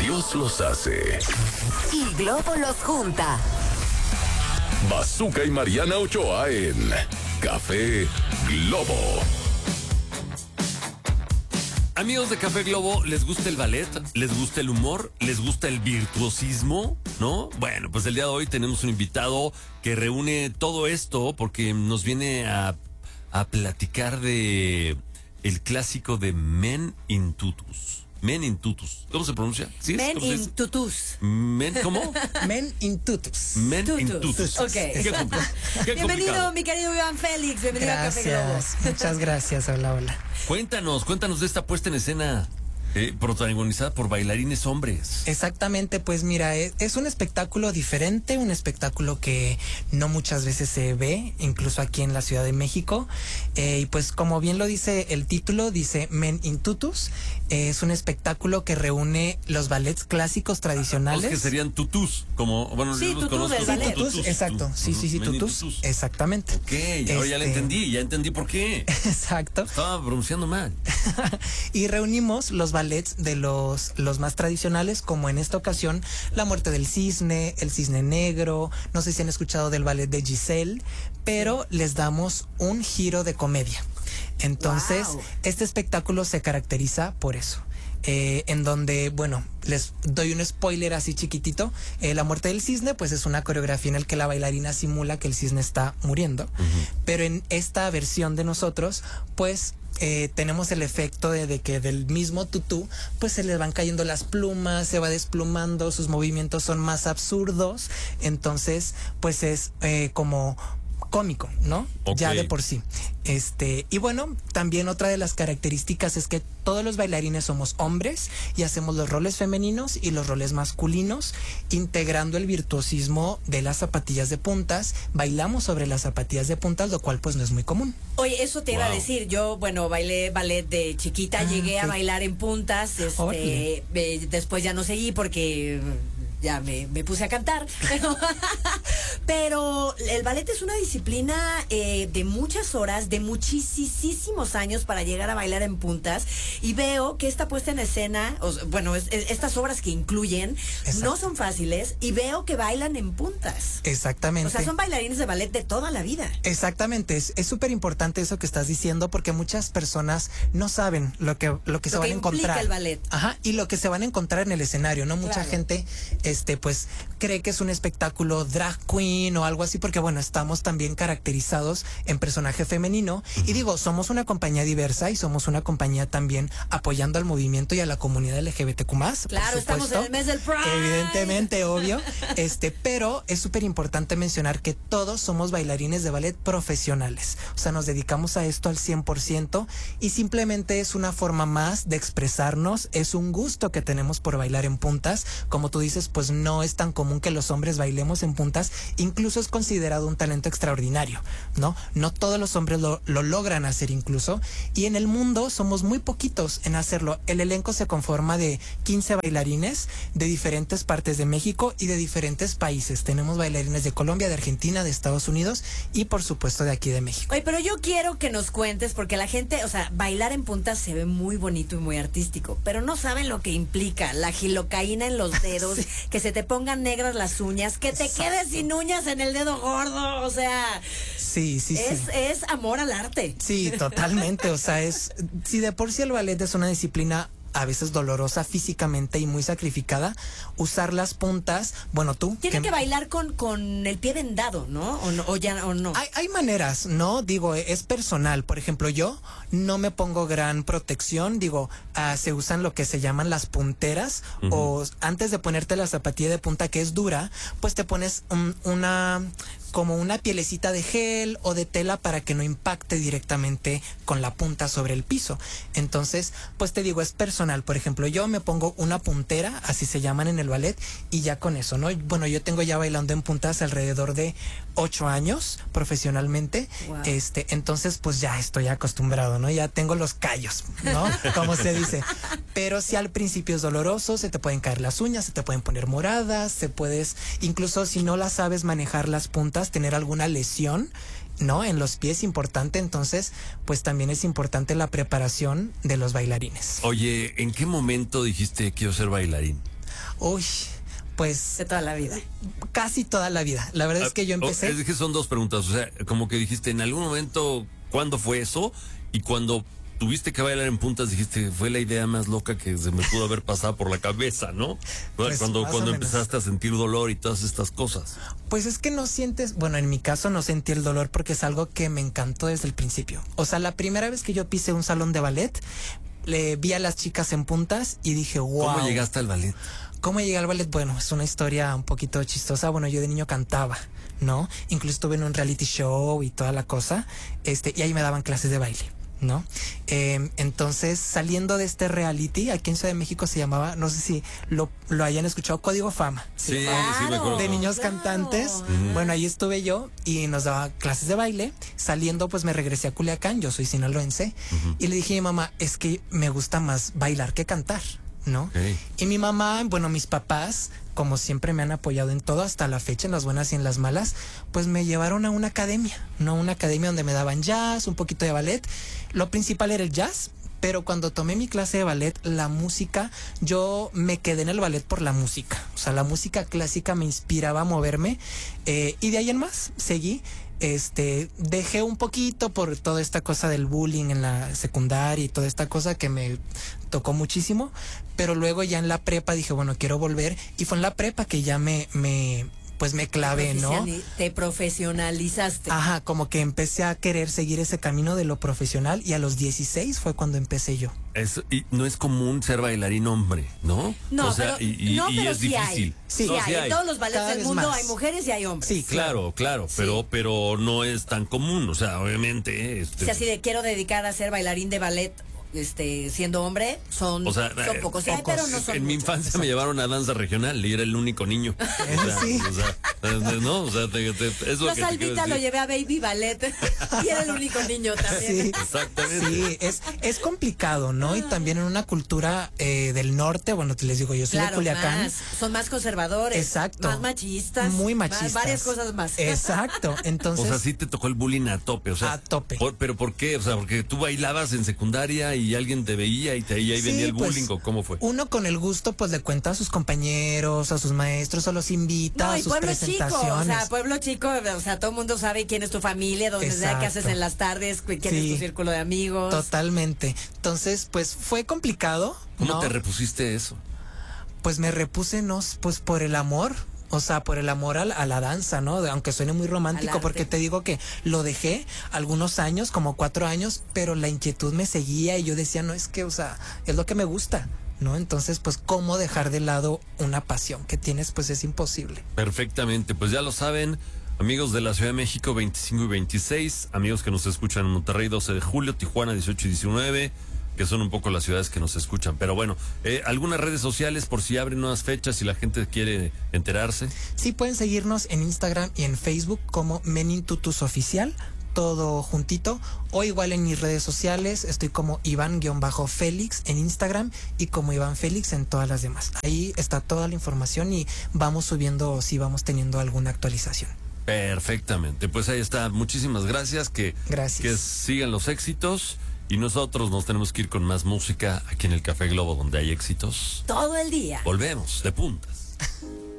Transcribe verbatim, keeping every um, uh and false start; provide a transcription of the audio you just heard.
Dios los hace y Globo los junta. Bazooka y Mariana Ochoa en Café Globo. Amigos de Café Globo, ¿les gusta el ballet? ¿Les gusta el humor? ¿Les gusta el virtuosismo? ¿No? Bueno, pues el día de hoy tenemos un invitado que reúne todo esto porque nos viene a, a platicar de el clásico de Men in Tutus. Men in Tutus. ¿Cómo se pronuncia? ¿Sí? Men ¿Cómo in Tutus. Men, ¿Cómo? Men in Tutus. Men Tutus. in Tutus. Ok. Qué, compl- qué Bienvenido, complicado. mi querido Iván Félix. Bienvenido a Café Globo. Gracias, muchas gracias. Hola, hola. Cuéntanos, cuéntanos de esta puesta en escena eh, protagonizada por bailarines hombres. Exactamente, pues mira, es, es un espectáculo diferente, un espectáculo que no muchas veces se ve, incluso aquí en la Ciudad de México. Eh, y pues como bien lo dice el título, dice Men in Tutus. Eh, es un espectáculo que reúne los ballets clásicos tradicionales. Los que serían tutús, como, bueno, Sí, yo los tutús conozco. del como ballet. Tutus, exacto. Sí, sí, sí, Men in tutus. Exactamente. Ok, ahora ya le Este- entendí, ya entendí por qué. Exacto. Estaba pronunciando mal. Y reunimos los ballets de los, los más tradicionales, como en esta ocasión La Muerte del Cisne, El Cisne Negro. No sé si han escuchado del ballet de Giselle, pero les damos un giro de comedia. Entonces, Wow. este espectáculo se caracteriza por eso. Eh, en donde, bueno, les doy un spoiler así chiquitito. Eh, La Muerte del Cisne, pues es una coreografía en la que la bailarina simula que el cisne está muriendo. Uh-huh. Pero en esta versión de nosotros, pues eh, tenemos el efecto de, de que del mismo tutú, pues se le van cayendo las plumas, se va desplumando, sus movimientos son más absurdos. Entonces, pues es eh, como cómico, ¿no? Okay. Ya de por sí. Este, y bueno, también otra de las características es que todos los bailarines somos hombres y hacemos los roles femeninos y los roles masculinos, integrando el virtuosismo de las zapatillas de puntas. Bailamos sobre las zapatillas de puntas, lo cual pues no es muy común. Oye, eso te iba Wow. a decir. Yo, bueno, bailé ballet de chiquita, Ah, llegué ok. a bailar en puntas. Este, Órale. eh, después ya no seguí porque ya me, me puse a cantar. Pero, pero el ballet es una disciplina eh, de muchas horas, de muchísimos años para llegar a bailar en puntas. Y veo que esta puesta en escena, o, bueno, es, es, estas obras que incluyen, Exacto. no son fáciles y veo que bailan en puntas. Exactamente. O sea, son bailarines de ballet de toda la vida. Exactamente, es súper importante eso que estás diciendo porque muchas personas no saben lo que, lo que se Lo van que a implica encontrar. el ballet. Ajá, y lo que se van a encontrar en el escenario, ¿no? Mucha Claro. gente, este, pues, cree que es un espectáculo drag queen o algo así porque, bueno, estamos también caracterizados en personaje femenino. Uh-huh. Y digo, somos una compañía diversa y somos una compañía también apoyando al movimiento y a la comunidad L G B T Q más. Claro, estamos en el mes del Pride. Evidentemente, obvio. Este, pero es súper importante mencionar que todos somos bailarines de ballet profesionales. O sea, nos dedicamos a esto al cien por ciento y simplemente es una forma más de expresarnos. Es un gusto que tenemos por bailar en puntas. Como tú dices, pues no es tan común que los hombres bailemos en puntas. Incluso es considerado un talento extraordinario, ¿no? No todos los hombres lo, lo logran hacer incluso. Y en el mundo somos muy poquitos en hacerlo. El elenco se conforma de quince bailarines de diferentes partes de México y de diferentes países. Tenemos bailarines de Colombia, de Argentina, de Estados Unidos y por supuesto de aquí de México. Oye, pero yo quiero que nos cuentes, porque la gente, o sea, bailar en puntas se ve muy bonito y muy artístico, pero no saben lo que implica la gilocaína en los dedos, sí. Que se te pongan negras las uñas, que te Exacto. Quedes sin uñas en el dedo gordo, o sea... Sí, sí, es, sí. Es amor al arte. Sí, totalmente, o sea, es... Si de por sí el ballet es una disciplina a veces dolorosa físicamente y muy sacrificada, usar las puntas, bueno, tú... Tiene que, que bailar con, con el pie vendado, ¿no? ¿O no? ¿O ya, o no? Hay, hay maneras, ¿no? Digo, es personal. Por ejemplo, yo no me pongo gran protección, digo, uh, se usan lo que se llaman las punteras, uh-huh. O antes de ponerte la zapatilla de punta que es dura, pues te pones un, una... como una pielecita de gel o de tela para que no impacte directamente con la punta sobre el piso. Entonces, pues te digo, es personal. Por ejemplo, yo me pongo una puntera, así se llaman en el ballet, y ya con eso, ¿no? Bueno, yo tengo ya bailando en puntas alrededor de ocho años profesionalmente. Wow. Este, entonces, pues ya estoy acostumbrado, ¿no? Ya tengo los callos, ¿no? Como se dice. Pero si al principio es doloroso, se te pueden caer las uñas, se te pueden poner moradas, se puedes, incluso si no las sabes manejar las puntas, tener alguna lesión, ¿no? En los pies, importante. Entonces, pues también es importante la preparación de los bailarines. Oye, ¿en qué momento dijiste quiero ser bailarín? Uy, pues De toda la vida. casi toda la vida. La verdad es que yo empecé... Es que son dos preguntas, o sea, como que dijiste, en algún momento, ¿cuándo fue eso? Y cuando tuviste que bailar en puntas, dijiste, fue la idea más loca que se me pudo haber pasado por la cabeza, ¿no? Pues, cuando más cuando o menos. empezaste a sentir dolor y todas estas cosas. Pues es que no sientes, bueno, en mi caso no sentí el dolor porque es algo que me encantó desde el principio. O sea, la primera vez que yo pisé un salón de ballet, le vi a las chicas en puntas y dije, wow. ¿Cómo llegaste al ballet? ¿Cómo llegué al ballet? Bueno, es una historia un poquito chistosa. Bueno, yo de niño cantaba, ¿no? Incluso estuve en un reality show y toda la cosa, este, y ahí me daban clases de baile, ¿no? Eh, entonces, saliendo de este reality, aquí en Ciudad de México se llamaba, no sé si lo, lo hayan escuchado, Código Fama. Sí, Se sí, llamaba. me acuerdo. De niños Claro. cantantes. Bueno, ahí estuve yo y nos daba clases de baile. Saliendo, pues me regresé a Culiacán, yo soy sinaloense, y le dije a mi mamá, es que me gusta más bailar que cantar, ¿no? Ok. Y mi mamá, bueno, mis papás, como siempre me han apoyado en todo hasta la fecha, en las buenas y en las malas, pues me llevaron a una academia, ¿no? Una academia donde me daban jazz, un poquito de ballet. Lo principal era el jazz, pero cuando tomé mi clase de ballet, la música, yo me quedé en el ballet por la música. O sea, la música clásica me inspiraba a moverme, eh, y de ahí en más seguí. Este, dejé un poquito por toda esta cosa del bullying en la secundaria y toda esta cosa que me tocó muchísimo, pero luego ya en la prepa dije, bueno, quiero volver, y fue en la prepa que ya me, me pues me clavé, ¿no? Profesioni- Te profesionalizaste. Ajá, como que empecé a querer seguir ese camino de lo profesional, y a los dieciséis fue cuando empecé yo. Es, y no es común ser bailarín hombre, ¿no? No, o sea, pero, y, y- no, y pero es sí difícil. hay. Sí, Sí, No, hay. En todos los ballets Cada del vez mundo más. hay mujeres y hay hombres. Sí, Claro, claro, pero, pero no es tan común, o sea, obviamente. Este, O sea, si de quiero dedicar a ser bailarín de ballet, este, siendo hombre, son, O sea, son eh, pocos. Sí hay, pocos. pero no son en mi muchos. infancia me llevaron a danza regional y era el único niño. O sea, Sí. o sea, eh, no, o sea, te- te- es lo Yo que te quiero Salvita lo decir. llevé a Baby Ballet y era el único niño también. Sí. Exactamente. Sí, es, es complicado, ¿no? Y también en una cultura eh, del norte, bueno, les digo, yo soy de Claro, Culiacán. más, son más conservadores. Exacto. Más machistas. Muy más- machistas. varias cosas más. Exacto. Entonces, O sea, sí te tocó el bullying a tope, o sea. A tope. por- pero ¿por qué? O sea, porque tú bailabas en secundaria y alguien te veía y, te, y ahí sí, venía el pues, bullying, ¿o cómo fue? uno con el gusto, pues le cuenta a sus compañeros, a sus maestros, o los invita No, a y sus pueblo chico, o presentaciones. sea, pueblo chico, o sea, todo el mundo sabe quién es tu familia, dónde sea, Exacto. qué haces en las tardes, quién Sí. es tu círculo de amigos. Totalmente. Entonces, pues fue complicado. ¿Cómo ¿no? te repusiste eso? Pues me repuse, no, pues por el amor. O sea, por el amor a la, a la danza, ¿no? De- aunque suene muy Al romántico, arte. porque te digo que lo dejé algunos años, como cuatro años, pero la inquietud me seguía y yo decía, no, es que, o sea, es lo que me gusta, ¿no? Entonces, pues, ¿cómo dejar de lado una pasión que tienes? Pues es imposible. Perfectamente, pues ya lo saben, amigos de la Ciudad de México veinticinco y veintiséis, amigos que nos escuchan en Monterrey doce de julio, Tijuana dieciocho y diecinueve, que son un poco las ciudades que nos escuchan. Pero bueno, eh, algunas redes sociales por si abren nuevas fechas y la gente quiere enterarse. Sí, pueden seguirnos en Instagram y en Facebook como Menintutus Oficial, todo juntito, o igual en mis redes sociales, estoy como Iván-Félix en Instagram y como Iván Félix en todas las demás. Ahí está toda la información y vamos subiendo si vamos teniendo alguna actualización. Perfectamente, pues ahí está, muchísimas gracias, que, Gracias. que sigan los éxitos y nosotros nos tenemos que ir con más música aquí en el Café Globo donde hay éxitos. Todo el día. Volvemos de puntas.